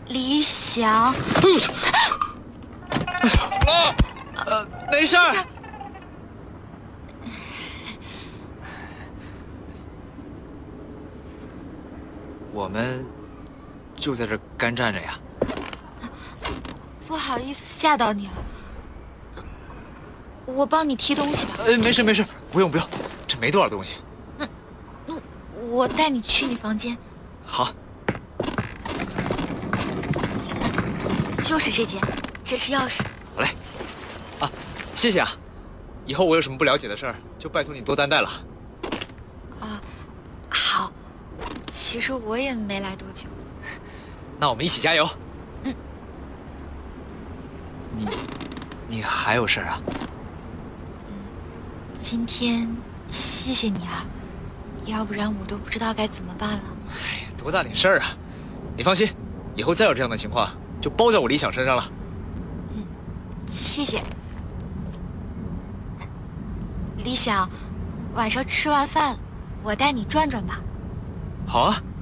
李想， 没事儿。我们就在这儿干站着呀。 不好意思吓到你了，我帮你提东西吧。 没事没事，不用不用，这没多少东西。 那我带你去你房间。 好。 就是这间，这是钥匙。 好嘞。啊，谢谢啊。以后我有什么不了解的事儿，就拜托你多担待了。 啊，好。其实我也没来多久。 那我们一起加油。 嗯。 你还有事儿啊？ 今天谢谢你啊，要不然我都不知道该怎么办了。 哎，多大点事儿啊！你放心，以后再有这样的情况，就包在我理想身上了。 谢谢。理想，晚上吃完饭，我带你转转吧。 好啊。